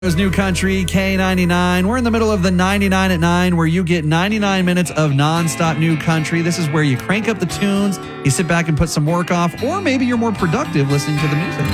New Country, K99. We're in the middle of the 99 at 9, where you get 99 minutes of nonstop new country. This is where you crank up the tunes, you sit back and put some work off, or maybe you're more productive listening to the music.